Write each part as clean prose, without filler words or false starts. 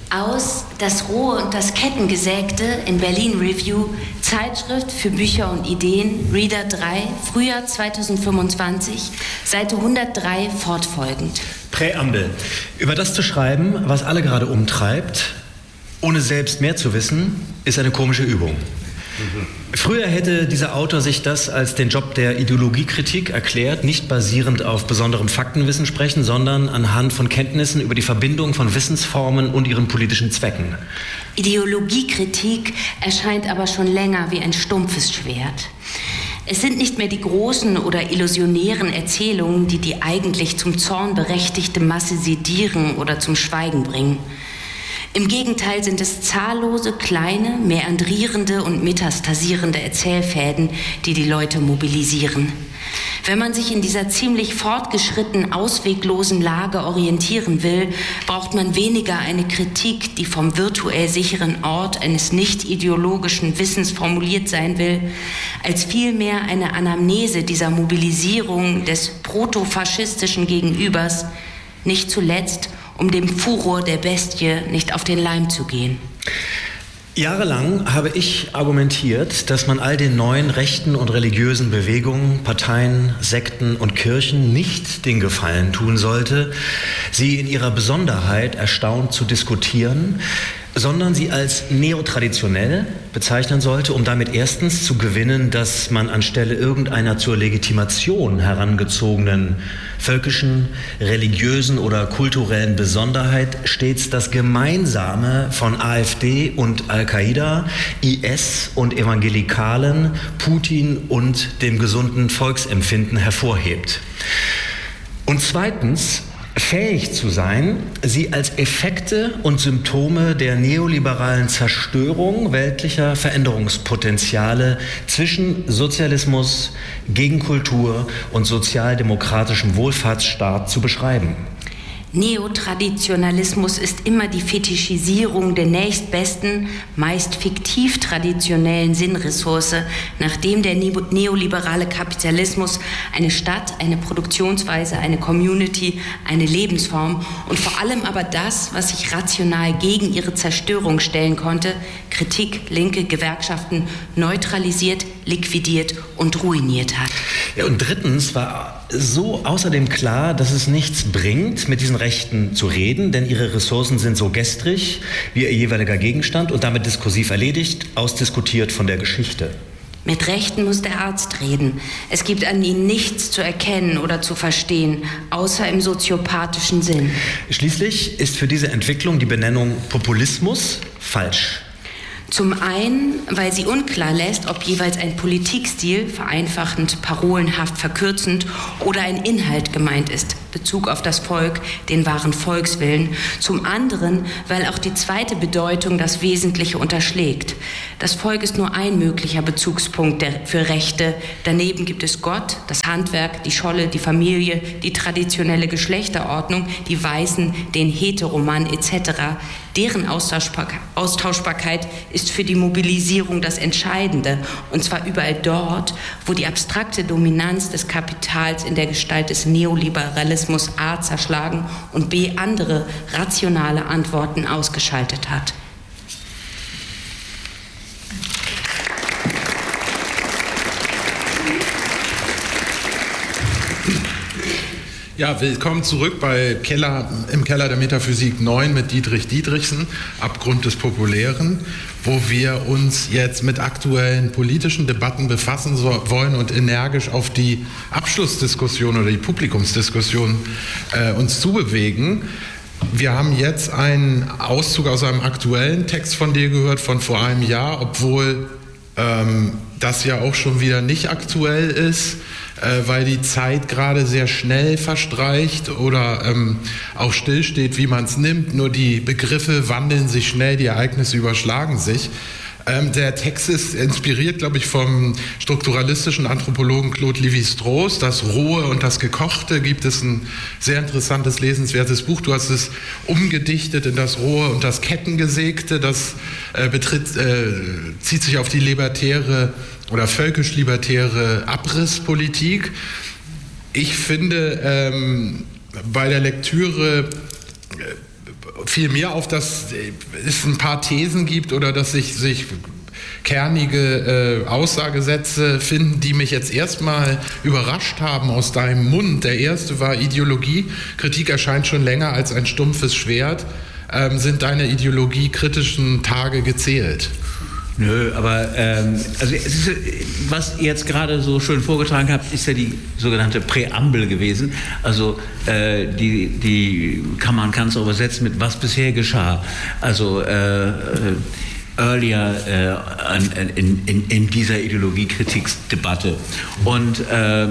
Aus Das Rohe und das Kettengesägte in Berlin Review, Zeitschrift für Bücher und Ideen, Reader 3, Frühjahr 2025, Seite 103 fortfolgend. Präambel. Über das zu schreiben, was alle gerade umtreibt, ohne selbst mehr zu wissen, ist eine komische Übung. Früher hätte dieser Autor sich das als den Job der Ideologiekritik erklärt, nicht basierend auf besonderem Faktenwissen sprechen, sondern anhand von Kenntnissen über die Verbindung von Wissensformen und ihren politischen Zwecken. Ideologiekritik erscheint aber schon länger wie ein stumpfes Schwert. Es sind nicht mehr die großen oder illusionären Erzählungen, die die eigentlich zum Zorn berechtigte Masse sedieren oder zum Schweigen bringen. Im Gegenteil sind es zahllose, kleine, mäandrierende und metastasierende Erzählfäden, die die Leute mobilisieren. Wenn man sich in dieser ziemlich fortgeschritten, ausweglosen Lage orientieren will, braucht man weniger eine Kritik, die vom virtuell sicheren Ort eines nicht-ideologischen Wissens formuliert sein will, als vielmehr eine Anamnese dieser Mobilisierung des protofaschistischen Gegenübers, nicht zuletzt, um dem Furor der Bestie nicht auf den Leim zu gehen. Jahrelang habe ich argumentiert, dass man all den neuen rechten und religiösen Bewegungen, Parteien, Sekten und Kirchen nicht den Gefallen tun sollte, sie in ihrer Besonderheit erstaunt zu diskutieren, sondern sie als neotraditionell bezeichnen sollte, um damit erstens zu gewinnen, dass man anstelle irgendeiner zur Legitimation herangezogenen völkischen, religiösen oder kulturellen Besonderheit stets das Gemeinsame von AfD und Al-Qaida, IS und Evangelikalen, Putin und dem gesunden Volksempfinden hervorhebt. Und zweitens, fähig zu sein, sie als Effekte und Symptome der neoliberalen Zerstörung weltlicher Veränderungspotenziale zwischen Sozialismus, Gegenkultur und sozialdemokratischem Wohlfahrtsstaat zu beschreiben. Neotraditionalismus ist immer die Fetischisierung der nächstbesten, meist fiktiv traditionellen Sinnressource, nachdem der neoliberale Kapitalismus eine Stadt, eine Produktionsweise, eine Community, eine Lebensform und vor allem aber das, was sich rational gegen ihre Zerstörung stellen konnte, Kritik, Linke, Gewerkschaften, neutralisiert, liquidiert und ruiniert hat. Ja, und drittens war so außerdem klar, dass es nichts bringt, mit diesen Rechten zu reden, denn ihre Ressourcen sind so gestrig wie ihr jeweiliger Gegenstand und damit diskursiv erledigt, ausdiskutiert von der Geschichte. Mit Rechten muss der Arzt reden. Es gibt an ihnen nichts zu erkennen oder zu verstehen, außer im soziopathischen Sinn. Schließlich ist für diese Entwicklung die Benennung Populismus falsch. Zum einen, weil sie unklar lässt, ob jeweils ein Politikstil, vereinfachend, parolenhaft, verkürzend, oder ein Inhalt gemeint ist, Bezug auf das Volk, den wahren Volkswillen. Zum anderen, weil auch die zweite Bedeutung das Wesentliche unterschlägt. Das Volk ist nur ein möglicher Bezugspunkt für Rechte. Daneben gibt es Gott, das Handwerk, die Scholle, die Familie, die traditionelle Geschlechterordnung, die Weißen, den Heteroman etc. Deren Austauschbarkeit ist für die Mobilisierung das Entscheidende, und zwar überall dort, wo die abstrakte Dominanz des Kapitals in der Gestalt des Neoliberalismus A zerschlagen und B andere rationale Antworten ausgeschaltet hat. Ja, willkommen zurück im Keller der Metaphysik 9 mit Dietrich Dietrichsen, Abgrund des Populären, wo wir uns jetzt mit aktuellen politischen Debatten befassen wollen und energisch auf die Abschlussdiskussion oder die Publikumsdiskussion uns zubewegen. Wir haben jetzt einen Auszug aus einem aktuellen Text von dir gehört, von vor einem Jahr, obwohl das ja auch schon wieder nicht aktuell ist, weil die Zeit gerade sehr schnell verstreicht oder auch stillsteht, wie man es nimmt. Nur die Begriffe wandeln sich schnell, die Ereignisse überschlagen sich. Der Text ist inspiriert, glaube ich, vom strukturalistischen Anthropologen Claude Lévi-Strauss. Das Rohe und das Gekochte gibt es ein sehr interessantes, lesenswertes Buch. Du hast es umgedichtet in das Rohe und das Kettengesägte. Das zieht sich auf die libertäre oder völkisch-libertäre Abrisspolitik. Ich finde, bei der Lektüre fiel mir auf, dass es ein paar Thesen gibt oder dass sich kernige Aussagesätze finden, die mich jetzt erstmal überrascht haben aus deinem Mund. Der erste war Ideologie. Kritik erscheint schon länger als ein stumpfes Schwert. Sind deine ideologiekritischen Tage gezählt? Nö, aber also es ist, was ihr jetzt gerade so schön vorgetragen habt, ist ja die sogenannte Präambel gewesen. Also die kann es auch übersetzen mit was bisher geschah. Also earlier in dieser Ideologiekritiksdebatte. Und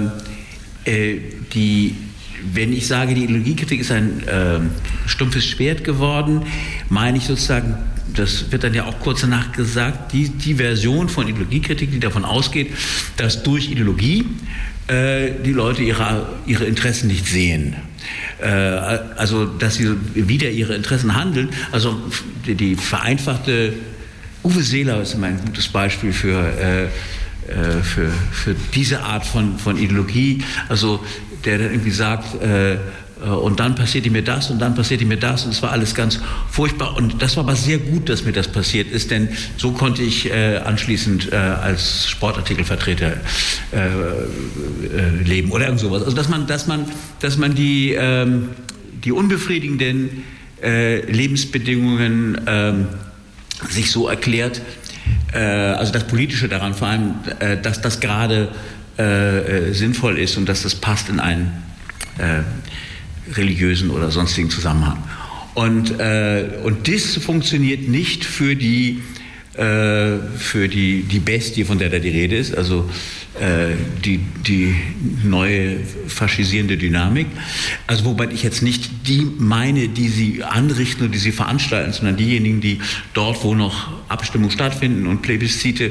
wenn ich sage, die Ideologiekritik ist ein stumpfes Schwert geworden, meine ich sozusagen, das wird dann ja auch kurz danach gesagt, die Version von Ideologiekritik, die davon ausgeht, dass durch Ideologie die Leute ihre Interessen nicht sehen. Also, dass sie wider ihre Interessen handeln. Also, die vereinfachte Uwe Seeler ist immer ein gutes Beispiel für diese Art von Ideologie. Also, der dann irgendwie sagt, und dann passierte mir das und dann passierte mir das und es war alles ganz furchtbar und das war aber sehr gut, dass mir das passiert ist, denn so konnte ich anschließend als Sportartikelvertreter leben oder irgend sowas. Also dass man die unbefriedigenden Lebensbedingungen sich so erklärt, also das Politische daran vor allem, dass das gerade sinnvoll ist und dass das passt in einen religiösen oder sonstigen Zusammenhang. Und das funktioniert nicht für die Bestie, von der da die Rede ist, also die neue faschisierende Dynamik. Also wobei ich jetzt nicht die meine, die sie anrichten und die sie veranstalten, sondern diejenigen, die dort, wo noch Abstimmungen stattfinden und Plebiszite,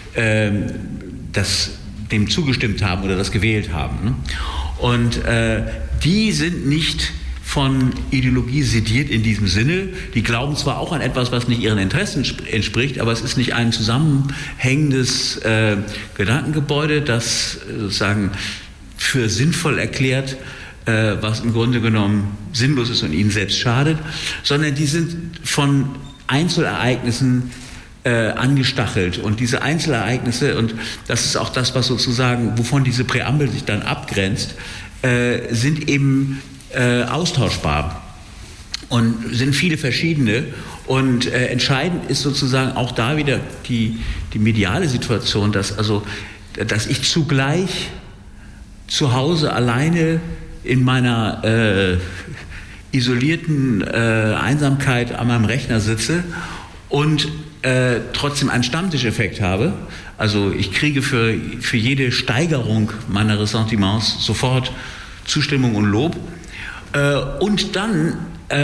dem zugestimmt haben oder das gewählt haben. Ne? Und die sind nicht von Ideologie sediert in diesem Sinne. Die glauben zwar auch an etwas, was nicht ihren Interessen entspricht, aber es ist nicht ein zusammenhängendes Gedankengebäude, das sozusagen für sinnvoll erklärt, was im Grunde genommen sinnlos ist und ihnen selbst schadet, sondern die sind von Einzelereignissen angestachelt. Und diese Einzelereignisse, und das ist auch das, was sozusagen, wovon diese Präambel sich dann abgrenzt, sind eben austauschbar und sind viele verschiedene. Und entscheidend ist sozusagen auch da wieder die mediale Situation, dass ich zugleich zu Hause alleine in meiner isolierten Einsamkeit an meinem Rechner sitze und trotzdem einen Stammtischeffekt habe. Also ich kriege für jede Steigerung meiner Ressentiments sofort Zustimmung und Lob. Und dann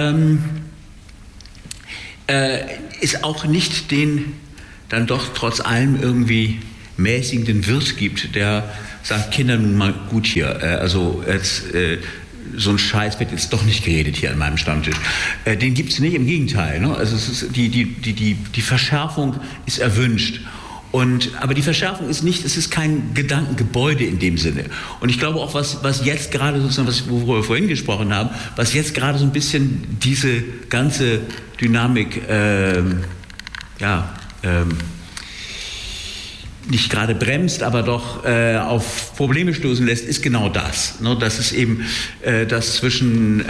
es auch nicht den dann doch trotz allem irgendwie mäßigenden Wirt gibt, der sagt, Kinder, nun mal gut hier. Also jetzt so ein Scheiß wird jetzt doch nicht geredet hier an meinem Stammtisch. Den gibt es nicht, im Gegenteil. Ne? Also es ist die Verschärfung ist erwünscht. Aber die Verschärfung ist nicht, es ist kein Gedankengebäude in dem Sinne. Und ich glaube auch, was jetzt gerade sozusagen, worüber wir vorhin gesprochen haben, was jetzt gerade so ein bisschen diese ganze Dynamik nicht gerade bremst, aber doch auf Probleme stoßen lässt, ist genau das. Ne? Das ist eben das zwischen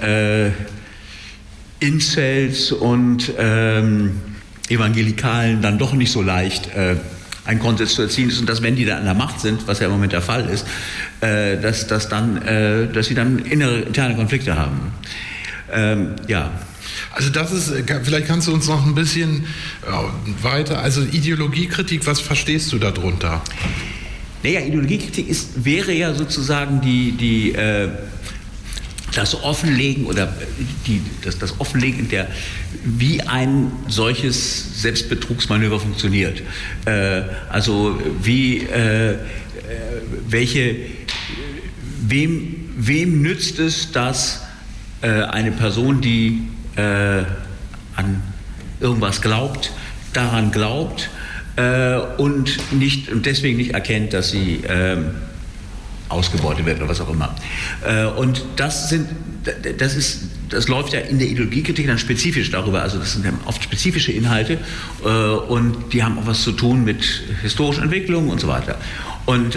Incels und Evangelikalen dann doch nicht so leicht ein Konsens zu erzielen ist und dass, wenn die da an der Macht sind, was ja im Moment der Fall ist, dass sie dann interne Konflikte haben. Also das ist, vielleicht kannst du uns noch ein bisschen weiter, also Ideologiekritik, was verstehst du darunter? Naja, Ideologiekritik wäre ja sozusagen das Offenlegen oder das Offenlegen wie ein solches Selbstbetrugsmanöver funktioniert. Also wem nützt es, dass eine Person, die an irgendwas glaubt, daran glaubt und deswegen nicht erkennt, dass sie das läuft ja in der Ideologiekritik dann spezifisch darüber, also das sind ja oft spezifische Inhalte und die haben auch was zu tun mit historischen Entwicklungen und so weiter. Und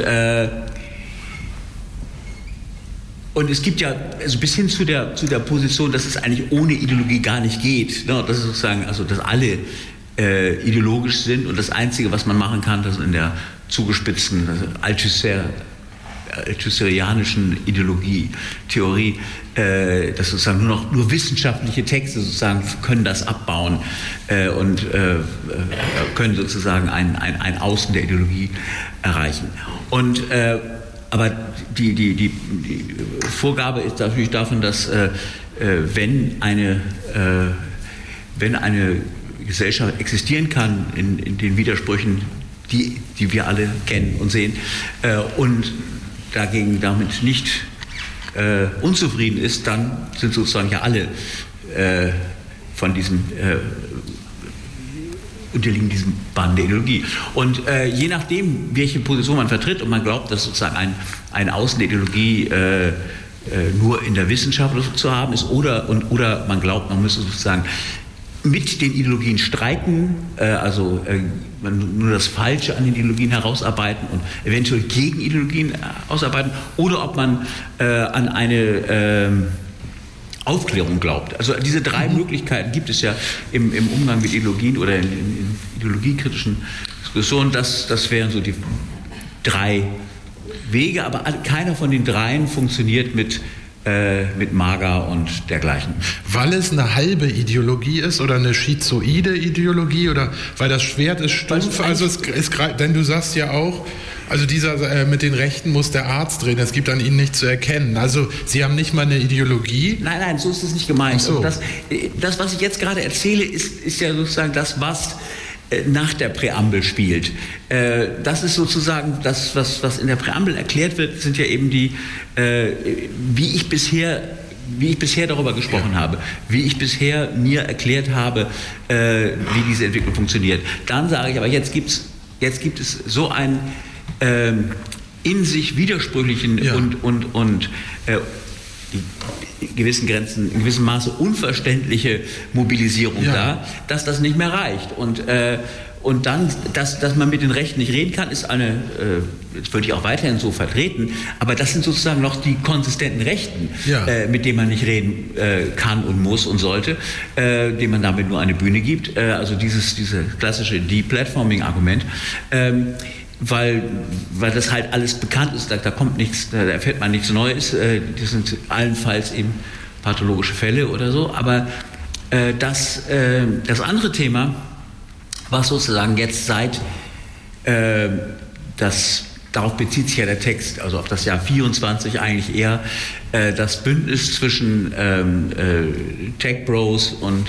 es gibt ja, also bis hin zu der Position, dass es eigentlich ohne Ideologie gar nicht geht, ne? Das ist sozusagen, also dass alle ideologisch sind und das Einzige, was man machen kann, das in der zugespitzten althusserianischen Theorie, dass sozusagen nur wissenschaftliche Texte sozusagen können das abbauen und können sozusagen ein Außen der Ideologie erreichen. Und aber die Vorgabe ist natürlich davon, dass wenn eine Gesellschaft existieren kann in den Widersprüchen, die wir alle kennen und sehen, und dagegen damit nicht unzufrieden ist, dann sind sozusagen ja alle von diesem unterliegen diesem Bann der Ideologie. Und je nachdem, welche Position man vertritt und man glaubt, dass sozusagen ein Außen der Ideologie nur in der Wissenschaft zu haben ist, oder man glaubt, man müsse sozusagen mit den Ideologien streiten, nur das Falsche an den Ideologien herausarbeiten und eventuell gegen Ideologien ausarbeiten, oder ob man an eine Aufklärung glaubt. Also diese drei Möglichkeiten gibt es ja im Umgang mit Ideologien oder in ideologiekritischen Diskussionen. Das wären so die drei Wege, aber keiner von den dreien funktioniert mit Mager und dergleichen. Weil es eine halbe Ideologie ist oder eine schizoide Ideologie oder weil das Schwert ist stumpf, also denn du sagst ja auch, also dieser mit den Rechten muss der Arzt reden, es gibt an ihnen nichts zu erkennen. Also sie haben nicht mal eine Ideologie. Nein, so ist es nicht gemeint. So. Also das, was ich jetzt gerade erzähle, ist ja sozusagen das, was nach der Präambel spielt. Das ist sozusagen das, was in der Präambel erklärt wird, sind ja eben die, wie ich bisher darüber gesprochen habe, wie ich bisher mir erklärt habe, wie diese Entwicklung funktioniert. Dann sage ich, aber jetzt gibt es so einen in sich widersprüchlichen und in gewissen Grenzen, in gewissem Maße unverständliche Mobilisierung da, dass das nicht mehr reicht. Und dann, dass man mit den Rechten nicht reden kann, ist eine, das würde ich auch weiterhin so vertreten, aber das sind sozusagen noch die konsistenten Rechten, mit denen man nicht reden kann und muss und sollte, denen man damit nur eine Bühne gibt. Also diese klassische Deplatforming-Argument. Weil das halt alles bekannt ist, da kommt nichts, da erfährt man nichts Neues, das sind allenfalls eben pathologische Fälle oder so, aber das andere Thema, was sozusagen jetzt darauf bezieht sich ja der Text, also auf das Jahr 24 eigentlich eher das Bündnis zwischen Tech Bros und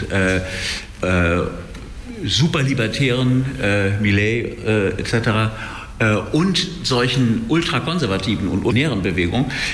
Superlibertären, Millet etc., und solchen ultrakonservativen und näheren Bewegungen,